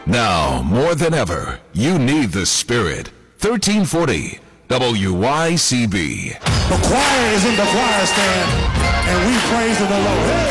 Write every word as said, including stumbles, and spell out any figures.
Now, more than ever, you need the Spirit. thirteen forty W Y C B. The choir is in the choir stand, and we praise the Lord. Hey!